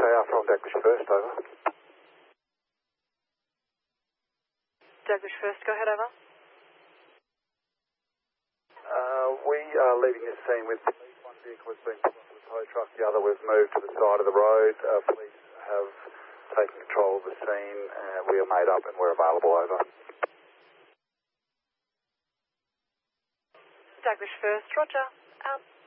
AR from Daglish First, over. Daglish First, go ahead, over. We are leaving this scene with police. One vehicle has been put onto the tow truck, the other was moved to the side of the road. Police have taken control of the scene. We are made up and we're available, over. Daglish First, roger, out.